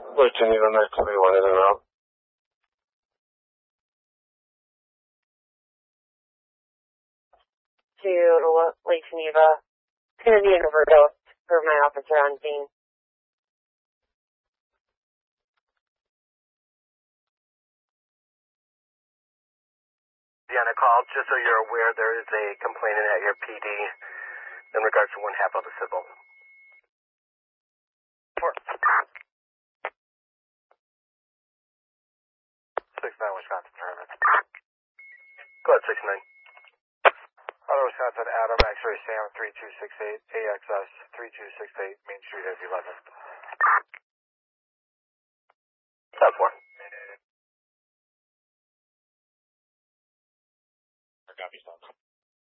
Lake Geneva, 941 in and out. To Lake Geneva, Kennedy and Overdose for my officer on scene. Deanna call, just so you're aware, there is a complainant at your PD in regards to one half of a civil. 6-9 Wisconsin Traffic. Go ahead, 6-9. Auto Wisconsin, Adam, X-ray Sam, 3268, AXS, 3268, Main Street, F11. 10-4. Copy, stop.